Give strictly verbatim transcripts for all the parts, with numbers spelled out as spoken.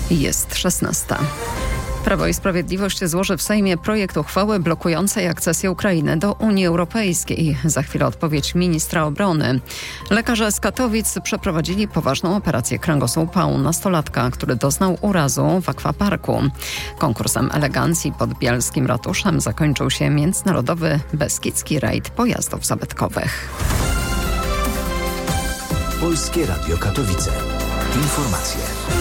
Jest szesnasta. Prawo i Sprawiedliwość złoży w Sejmie projekt uchwały blokującej akcesję Ukrainy do Unii Europejskiej. Za chwilę odpowiedź ministra obrony. Lekarze z Katowic przeprowadzili poważną operację kręgosłupa u nastolatka, który doznał urazu w akwaparku. Konkursem elegancji pod bielskim ratuszem zakończył się międzynarodowy beskidzki rajd pojazdów zabytkowych. Polskie Radio Katowice. Informacje.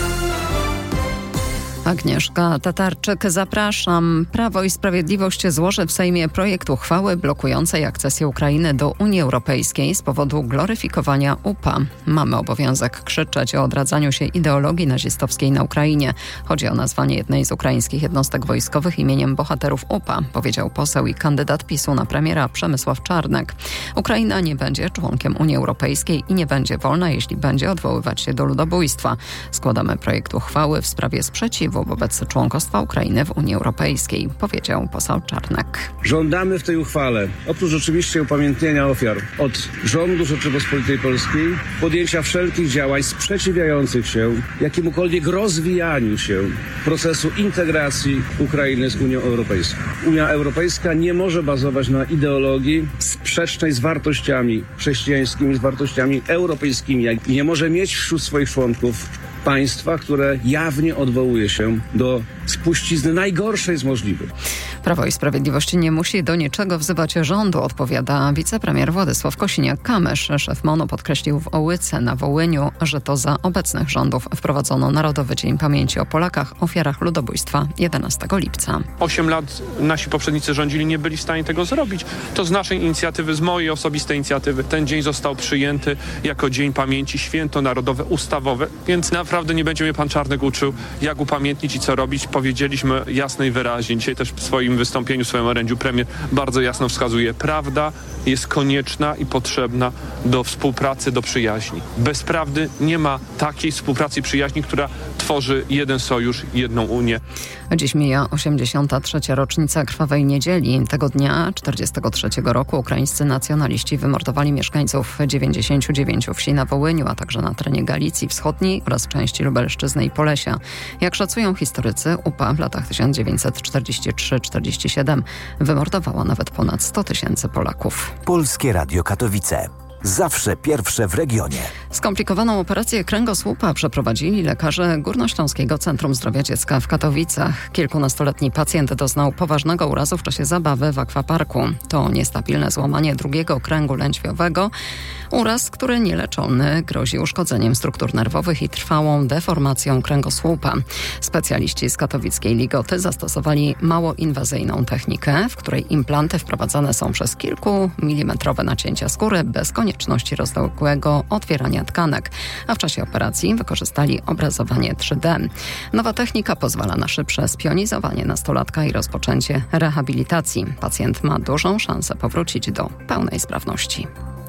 Agnieszka Tatarczyk, zapraszam. Prawo i Sprawiedliwość złoży w Sejmie projekt uchwały blokującej akcesję Ukrainy do Unii Europejskiej z powodu gloryfikowania U P A. Mamy obowiązek krzyczeć o odradzaniu się ideologii nazistowskiej na Ukrainie. Chodzi o nazwanie jednej z ukraińskich jednostek wojskowych imieniem bohaterów U P A, powiedział poseł i kandydat PiSu na premiera Przemysław Czarnek. Ukraina nie będzie członkiem Unii Europejskiej i nie będzie wolna, jeśli będzie odwoływać się do ludobójstwa. Składamy projekt uchwały w sprawie sprzeciwu wobec członkostwa Ukrainy w Unii Europejskiej, powiedział poseł Czarnek. Żądamy w tej uchwale, oprócz oczywiście upamiętnienia ofiar, od rządu Rzeczypospolitej Polskiej podjęcia wszelkich działań sprzeciwiających się jakiemukolwiek rozwijaniu się procesu integracji Ukrainy z Unią Europejską. Unia Europejska nie może bazować na ideologii sprzecznej z wartościami chrześcijańskimi, z wartościami europejskimi. Nie może mieć wśród swoich członków państwa, które jawnie odwołuje się do spuścizny najgorszej z możliwych. Prawo i Sprawiedliwość nie musi do niczego wzywać rządu, odpowiada wicepremier Władysław Kosiniak-Kamysz. Szef M O N u podkreślił w Ołyce na Wołyniu, że to za obecnych rządów wprowadzono Narodowy Dzień Pamięci o Polakach, ofiarach ludobójstwa jedenastego lipca. Osiem lat nasi poprzednicy rządzili, nie byli w stanie tego zrobić. To z naszej inicjatywy, z mojej osobistej inicjatywy, ten dzień został przyjęty jako Dzień Pamięci, święto narodowe, ustawowe, więc naprawdę nie będzie mnie pan Czarnek uczył, jak upamiętnić i co robić. Powiedzieliśmy jasno i wyraźnie. Dzisiaj też w swoim wystąpieniu, w swoim orędziu premier bardzo jasno wskazuje, prawda jest konieczna i potrzebna do współpracy, do przyjaźni. Bez prawdy nie ma takiej współpracy i przyjaźni, która tworzy jeden sojusz, jedną Unię. Dziś mija osiemdziesiąta trzecia rocznica Krwawej Niedzieli. Tego dnia, czterdziestego trzeciego roku, ukraińscy nacjonaliści wymordowali mieszkańców dziewięćdziesięciu dziewięciu wsi na Wołyniu, a także na terenie Galicji Wschodniej oraz części Lubelszczyzny i Polesia. Jak szacują historycy, U P A w latach tysiąc dziewięćset czterdziestym trzecim do czterdziestego siódmego wymordowała nawet ponad sto tysięcy Polaków. Polskie Radio Katowice. Zawsze pierwsze w regionie. Skomplikowaną operację kręgosłupa przeprowadzili lekarze Górnośląskiego Centrum Zdrowia Dziecka w Katowicach. Kilkunastoletni pacjent doznał poważnego urazu w czasie zabawy w akwaparku. To niestabilne złamanie drugiego kręgu lędźwiowego. Uraz, który nieleczony grozi uszkodzeniem struktur nerwowych i trwałą deformacją kręgosłupa. Specjaliści z katowickiej Ligoty zastosowali mało inwazyjną technikę, w której implanty wprowadzane są przez kilkumilimetrowe nacięcia skóry bez konieczności rozległego otwierania tkanek, a w czasie operacji wykorzystali obrazowanie trzy D. Nowa technika pozwala na szybsze spionizowanie nastolatka i rozpoczęcie rehabilitacji. Pacjent ma dużą szansę powrócić do pełnej sprawności.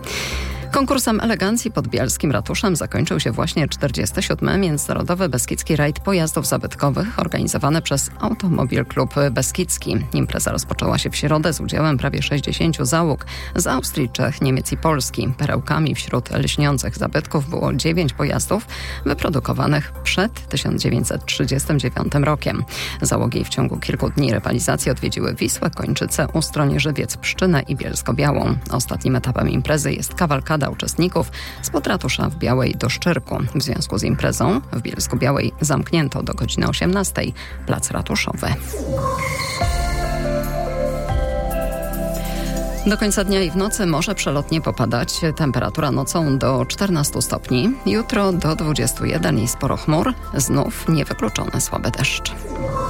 Konkursem elegancji pod bielskim ratuszem zakończył się właśnie czterdziesty siódmy Międzynarodowy Beskidzki Rajd Pojazdów Zabytkowych organizowany przez Automobil Klub Beskidzki. Impreza rozpoczęła się w środę z udziałem prawie sześćdziesięciu załóg z Austrii, Czech, Niemiec i Polski. Perełkami wśród lśniących zabytków było dziewięć pojazdów wyprodukowanych przed tysiąc dziewięćset trzydziestym dziewiątym rokiem. Załogi w ciągu kilku dni rywalizacji odwiedziły Wisłę, Kończyce, Ustroń, Żywiec, Pszczynę i Bielsko-Białą. Ostatnim etapem imprezy jest kawalkada uczestników spod ratusza w Białej do Szczyrku. W związku z imprezą w Bielsku-Białej zamknięto do godziny osiemnastej plac ratuszowy. Do końca dnia i w nocy może przelotnie popadać. Temperatura nocą do czternastu stopni. Jutro do dwudziestu jeden i sporo chmur. Znów niewykluczony słaby deszcz.